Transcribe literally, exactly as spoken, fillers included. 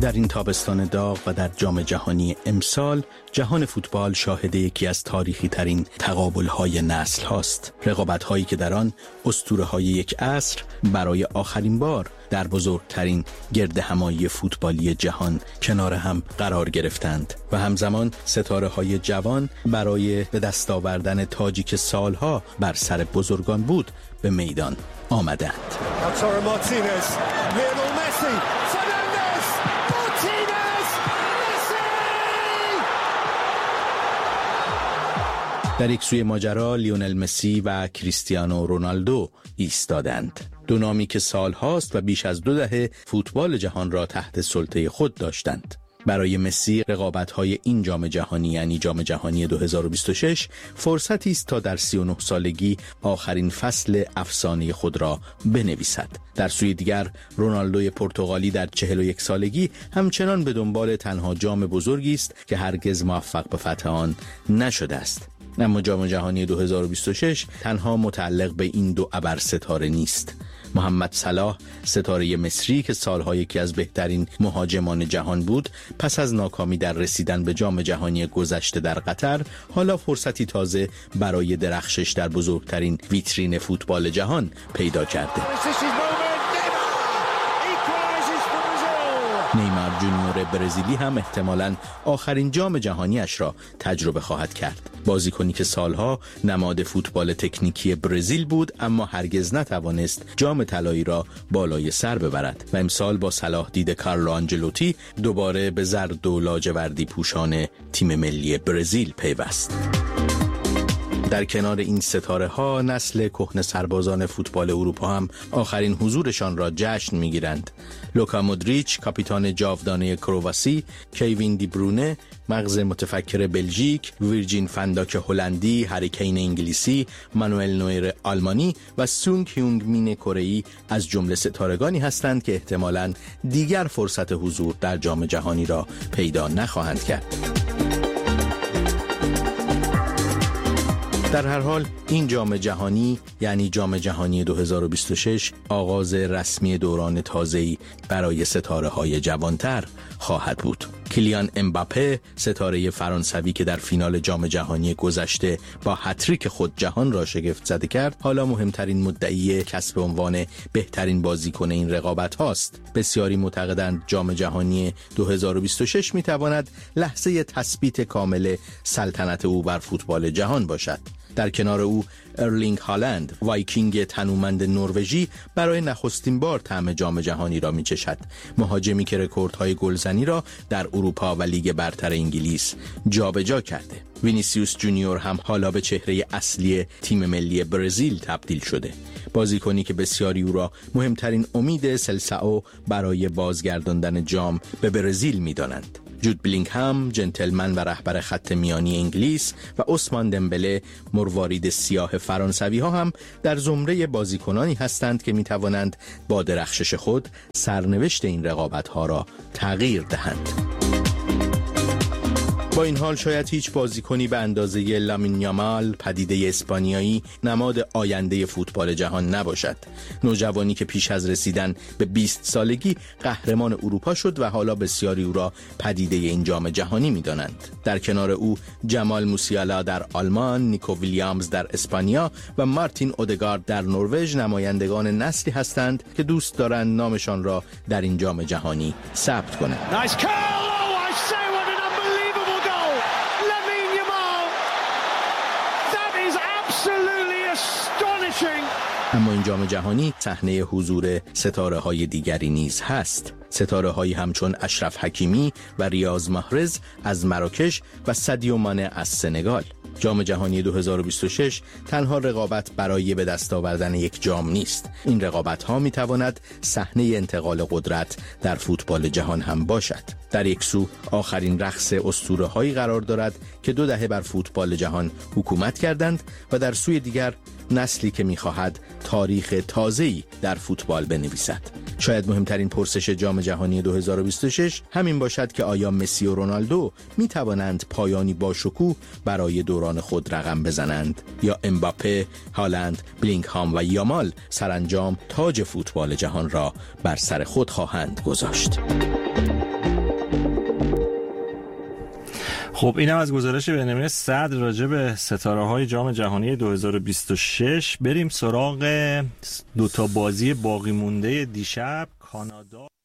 در این تابستان داغ و در جام جهانی امسال جهان فوتبال شاهد یکی از تاریخی ترین تقابل‌های نسل هاست. رقابت‌هایی که در آن اسطوره‌های یک عصر برای آخرین بار در بزرگترین گردهمایی فوتبالی جهان کنار هم قرار گرفتند و همزمان ستاره‌های جوان برای به دست آوردن تاجی که سالها بر سر بزرگان بود به میدان آمدند. در یک سوی ماجرا لیونل مسی و کریستیانو رونالدو ایستادند. دو نامی که سالهاست و بیش از دو دهه فوتبال جهان را تحت سلطه خود داشتند. برای مسی رقابت‌های این جام جهانی یعنی جام جهانی دو هزار و بیست و شش فرصتی است تا در سی و نه سالگی آخرین فصل افسانه خود را بنویسد. در سوی دیگر رونالدوی پرتغالی در چهل و یک سالگی همچنان به دنبال تنها جام بزرگی است که هرگز موفق به فتح آن نشده است. اما جام جهانی دو هزار و بیست و شش تنها متعلق به این دو ابر ستاره نیست. محمد صلاح ستاره مصری که سالها یکی از بهترین مهاجمان جهان بود، پس از ناکامی در رسیدن به جام جهانی گذشته در قطر، حالا فرصتی تازه برای درخشش در بزرگترین ویترین فوتبال جهان پیدا کرده. نیمار جونیور برزیلی هم احتمالاً آخرین جام جهانیش را تجربه خواهد کرد. بازیکنی که سالها نماد فوتبال تکنیکی برزیل بود اما هرگز نتوانست جام طلایی را بالای سر ببرد و امسال با صلاح دید کارلو آنجلوتی دوباره به زرد و لاجوردی پوشان تیم ملی برزیل پیوست. در کنار این ستاره ها نسل کهنه سربازان فوتبال اروپا هم آخرین حضورشان را جشن میگیرند. لوکا مودریچ کاپیتان جاودانه کرواسی، کوین دی برونه مغز متفکر بلژیک، ویرجین فنداک هلندی، هری کین انگلیسی، مانوئل نویر آلمانی و سونگ هیونگ مین کره‌ای از جمله ستارگانی هستند که احتمالاً دیگر فرصت حضور در جام جهانی را پیدا نخواهند کرد. در هر حال این جام جهانی یعنی جام جهانی دو هزار و بیست و شش آغاز رسمی دوران تازه‌ای برای ستاره‌های جوانتر خواهد بود. کیلیان امباپه ستاره فرانسوی که در فینال جام جهانی گذشته با هتریک خود جهان را شگفت زده کرد، حالا مهمترین مدعی کسب عنوان بهترین بازیکن این رقابت هاست. بسیاری معتقدند جام جهانی دو هزار و بیست و شش میتواند لحظه تثبیت کامل سلطنت او بر فوتبال جهان باشد. در کنار او ارلینگ هالند وایکینگ تنومند نروژی برای نخستین بار طعم جام جهانی را میچشد. مهاجمی که رکوردهای گلزنی را در اروپا و لیگ برتر انگلیس جابجا کرده. وینیسیوس جونیور هم حالا به چهره اصلی تیم ملی برزیل تبدیل شده. بازیکنی که بسیاری او را مهمترین امید سلساو برای بازگرداندن جام به برزیل می‌دانند. جود بلینگهام جنتلمن و رهبر خط میانی انگلیس و عثمان دمبله مروارید سیاه فرانسوی ها هم در زمره بازیکنانی هستند که می توانند با درخشش خود سرنوشت این رقابت ها را تغییر دهند. با این حال شاید هیچ بازیکنی به اندازه لامین یامال پدیده اسپانیایی نماد آینده فوتبال جهان نباشد. نوجوانی که پیش از رسیدن به بیست سالگی قهرمان اروپا شد و حالا بسیاری او را پدیده این جام جهانی می‌دانند. در کنار او جمال موسیالا در آلمان، نیکو ویلیامز در اسپانیا و مارتین اودگارد در نروژ نمایندگان نسلی هستند که دوست دارند نامشان را در این جام جهانی ثبت کنند. nice اما این جام جهانی صحنه حضور ستاره های دیگری نیز هست. ستاره هایی همچون اشرف حکیمی و ریاض محرز از مراکش و سادیو مانه از سنگال. جام جهانی دو هزار و بیست و شش تنها رقابت برای به دست آوردن یک جام نیست. این رقابت ها می تواند صحنه انتقال قدرت در فوتبال جهان هم باشد. در یک سو آخرین رقص اسطوره هایی قرار دارد که دو دهه بر فوتبال جهان حکومت کردند و در سوی دیگر نسلی که می‌خواهد تاریخ تازه‌ای در فوتبال بنویسد. شاید مهمترین پرسش جام جهانی دو هزار و بیست و شش همین باشد که آیا مسی و رونالدو می‌توانند پایانی با شکوه برای دوران خود رقم بزنند یا امباپه، هالند، بلینگهام و یامال سرانجام تاج فوتبال جهان را بر سر خود خواهند گذاشت. خب اینم از گزارش بنیامین صدر راجع به ستاره‌های جام جهانی دو هزار و بیست و شش. بریم سراغ دوتا بازی باقی مونده دیشب. کانادا